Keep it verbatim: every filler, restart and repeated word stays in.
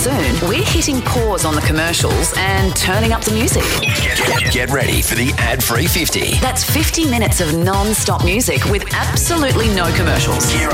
soon, we're hitting pause on the commercials and turning up the music. Get, get, get ready for the ad-free fifty. That's fifty minutes of non-stop music with absolutely no commercials.